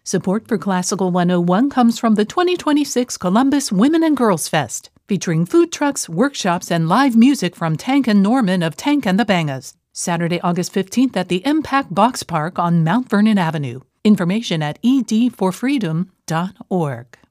Support for Classical 101 comes from the 2026 Columbus Women and Girls Fest, featuring food trucks, workshops, and live music from Tank and Norman of Tank and the Bangas. Saturday, August 15th at the Impact Box Park on Mount Vernon Avenue. Information at edforfreedom.org.